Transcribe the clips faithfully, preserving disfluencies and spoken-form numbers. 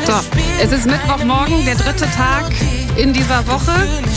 So, es ist Mittwochmorgen, der dritte Tag in dieser Woche.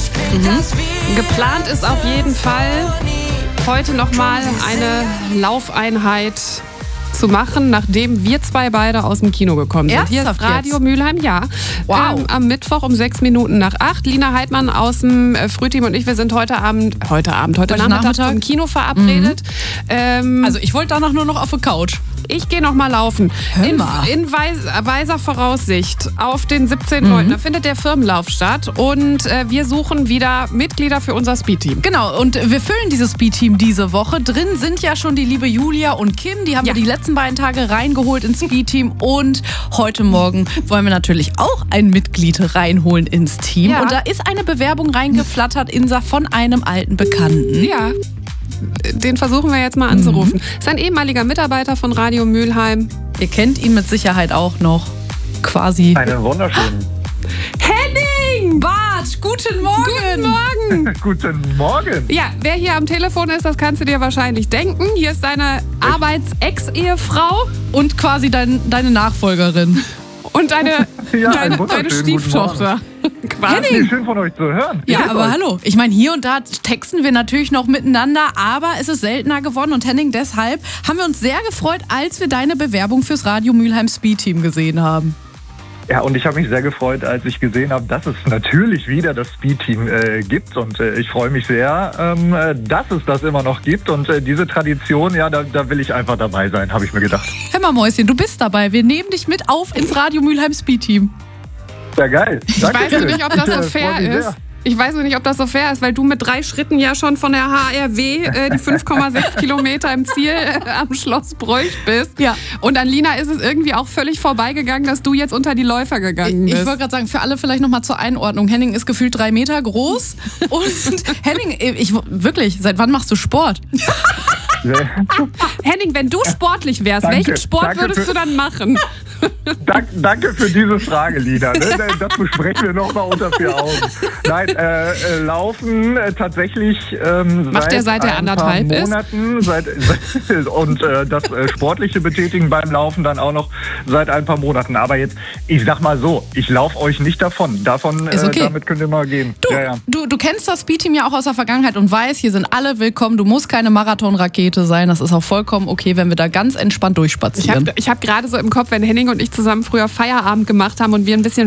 Mhm. Geplant ist auf jeden Fall, heute nochmal eine Laufeinheit zu machen, nachdem wir zwei beide aus dem Kino gekommen sind. Hier ist Radio jetzt? Mülheim, ja. Wow. Ähm, am Mittwoch um sechs Minuten nach acht. Lina Heidmann aus dem äh, Frühteam und ich, wir sind heute Abend, heute Abend, heute, heute Nachmittag, Nachmittag zum Kino verabredet. Mhm. Ähm, also ich wollte danach nur noch auf die Couch. Ich gehe noch mal laufen. In, in weis, weiser Voraussicht auf den siebzehnten neunten Mhm. Da findet der Firmenlauf statt und äh, wir suchen wieder Mitglieder für unser Speedteam. Genau, und wir füllen dieses Speedteam diese Woche. Drin sind ja schon die liebe Julia und Kim. Die haben ja. wir die letzten beiden Tage reingeholt ins Speedteam. Und heute Morgen wollen wir natürlich auch ein Mitglied reinholen ins Team. Ja. Und da ist eine Bewerbung reingeflattert, Insa, von einem alten Bekannten. Ja. Den versuchen wir jetzt mal anzurufen. Mhm. Ist ein ehemaliger Mitarbeiter von Radio Mülheim. Ihr kennt ihn mit Sicherheit auch noch. Quasi. Einen wunderschönen. Henning! Bart, guten Morgen! Guten Morgen! Guten Morgen! Ja, wer hier am Telefon ist, das kannst du dir wahrscheinlich denken. Hier ist deine Arbeits-Ex-Ehefrau. Und quasi dein, deine Nachfolgerin. Und deine, ja, deine, deine Stieftochter. Henning. Schön von euch zu hören. Ja, aber euch. Hallo. Ich meine, hier und da texten wir natürlich noch miteinander, aber es ist seltener geworden. Und Henning, deshalb haben wir uns sehr gefreut, als wir deine Bewerbung fürs Radio Mülheim Speedteam gesehen haben. Ja, und ich habe mich sehr gefreut, als ich gesehen habe, dass es natürlich wieder das Speedteam äh, gibt. Und äh, ich freue mich sehr, ähm, dass es das immer noch gibt. Und äh, diese Tradition, ja, da, da will ich einfach dabei sein, habe ich mir gedacht. Hör mal, Mäuschen, du bist dabei. Wir nehmen dich mit auf ins Radio Mülheim Speedteam. Ja, geil. Ich Danke weiß nur nicht, ob das so fair ist. Sehr. Ich weiß nur nicht, ob das so fair ist, weil du mit drei Schritten ja schon von der H R W äh, die fünf Komma sechs Kilometer im Ziel äh, am Schloss Bräuch bist. Ja. Und an Lina ist es irgendwie auch völlig vorbeigegangen, dass du jetzt unter die Läufer gegangen bist. Ich, ich wollte gerade sagen, für alle vielleicht nochmal zur Einordnung. Henning ist gefühlt drei Meter groß. Und Henning, ich, wirklich, seit wann machst du Sport? Henning, wenn du sportlich wärst, danke, welchen Sport würdest für, du dann machen? Dank, danke für diese Frage, Lina. Ne? Das besprechen wir nochmal unter vier Augen. Nein, äh, äh, Laufen äh, tatsächlich ähm, Macht seit, er seit er ein anderthalb paar Monaten. Seit, und äh, das äh, sportliche Betätigen beim Laufen dann auch noch seit ein paar Monaten. Aber jetzt, ich sag mal so, ich laufe euch nicht davon. Davon Ist okay. äh, damit könnt ihr mal gehen. Du, ja, ja. du, du kennst das Speedteam ja auch aus der Vergangenheit und weißt, hier sind alle willkommen. Du musst keine Marathonrakete sein. Das ist auch vollkommen okay, wenn wir da ganz entspannt durchspazieren. Ich habe ich hab gerade so im Kopf, wenn Henning und ich zusammen früher Feierabend gemacht haben und wir ein bisschen